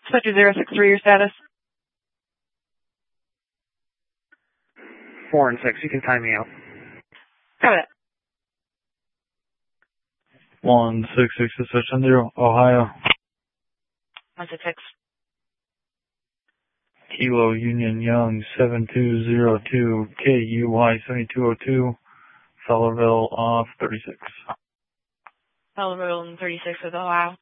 Switcher 063, your status? 4 and 6, you can time me out. Got it. 166 to switch on 0, Ohio. 166. Kilo Union Young 7202, KUY 7202, Fowlerville off 36. Fowlerville and 36 with Ohio.